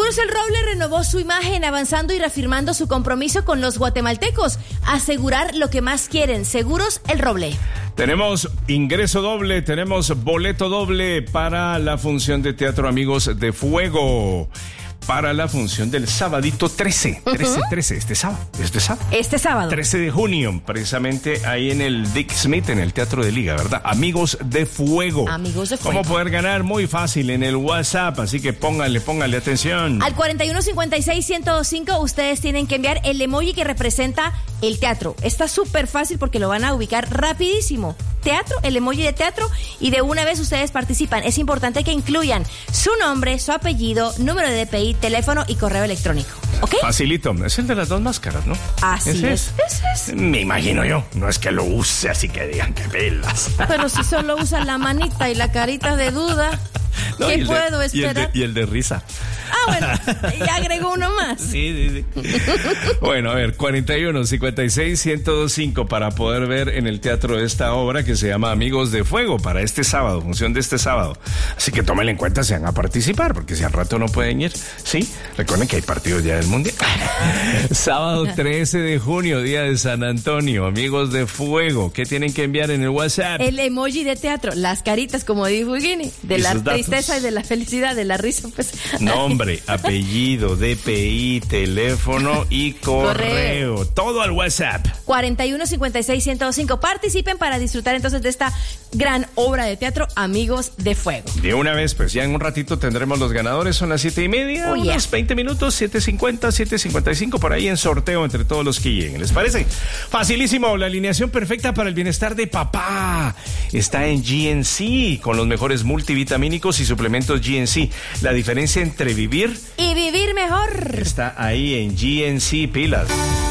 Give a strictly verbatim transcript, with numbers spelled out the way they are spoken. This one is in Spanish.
Seguros El Roble renovó su imagen, avanzando y reafirmando su compromiso con los guatemaltecos. Asegurar lo que más quieren. Seguros El Roble. Tenemos ingreso doble, tenemos boleto doble para la función de teatro Amigos de Fuego. Para la función del sabadito trece, trece, trece, este sábado, este sábado. Este sábado. trece de junio, precisamente ahí en el Dick Smith, en el Teatro de Liga, ¿verdad? Amigos de Fuego. Amigos de Fuego. ¿Cómo poder ganar? Muy fácil, en el WhatsApp, así que póngale, póngale atención. Al cuarenta y uno cincuenta y seis ciento cinco ustedes tienen que enviar el emoji que representa el teatro. Está súper fácil porque lo van a ubicar rapidísimo. Teatro, el emoji de teatro, y de una vez ustedes participan. Es importante que incluyan su nombre, su apellido, número de D P I, teléfono y correo electrónico. ¿Ok? Facilito. Es el de las dos máscaras, ¿no? Así ¿Ese es. es? Ese es. Me imagino yo. No es que lo use así que digan que velas. Pero si solo usan la manita y la carita de duda, No, ¿qué y puedo de, esperar? Y el, de, y el de risa. Ah, bueno, ya agregó uno más. Sí, sí, sí. Bueno, a ver, cuarenta y uno cincuenta y seis ciento cinco para poder ver en el teatro esta obra que se llama Amigos de Fuego para este sábado, función de este sábado. Así que tómenlo en cuenta si van a participar, porque si al rato no pueden ir, sí, recuerden que hay partidos ya del Mundial. Sábado trece de junio, día de San Antonio, Amigos de Fuego. ¿Qué tienen que enviar en el WhatsApp? El emoji de teatro, las caritas, como dijo Guini, de ¿Y la sus datos? tristeza y de la felicidad, de la risa, pues. Nombre, apellido, D P I, teléfono y correo. Correo. Todo al WhatsApp. cuarenta y uno cincuenta y seis ciento cinco. Participen para disfrutar entonces de esta gran obra de teatro, Amigos de Fuego. De una vez, pues ya en un ratito tendremos los ganadores. Son las siete y media, Oh, yeah. unos veinte minutos, siete cincuenta, siete cincuenta y cinco, por ahí en sorteo entre todos los que lleguen. ¿Les parece? Facilísimo, la alineación perfecta para el bienestar de papá. Está en G N C, con los mejores multivitamínicos y suplementos G N C. La diferencia entre vivir Y vivir mejor. está ahí en G N C, pilas.